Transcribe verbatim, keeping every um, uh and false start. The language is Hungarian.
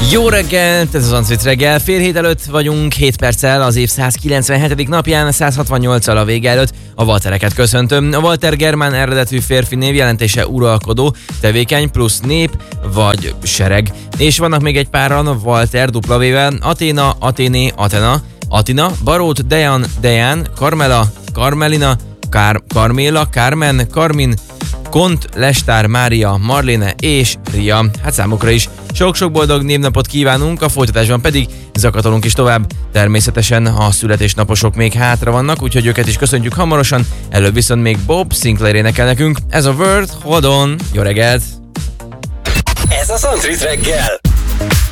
Jó reggelt, ez az Ancrit reggel. Fél hét előtt vagyunk, hét perccel az év százkilencvenhetedik napján, százhatvannyolccal a vége előtt. A Waltereket köszöntöm. A Walter germán eredetű férfi név, jelentése uralkodó, tevékeny plusz nép vagy sereg. És vannak még egy páran Walter dupla-vével, Athéna, Athéné, Athena, Atina, Barót, Dejan, Deján, Carmela, Carmelina, Kár, Carméla, Carmen, Carmin, Kont, Lestár, Mária, Marléne és Ria. Hát számukra is sok-sok boldog névnapot kívánunk, a folytatásban pedig zakatolunk is tovább. Természetesen a születésnaposok még hátra vannak, úgyhogy őket is köszöntjük hamarosan. Előbb viszont még Bob Sinclair énekel nekünk. Ez a Word, Hold On, jó reggelt! Ez az Ancrit reggel!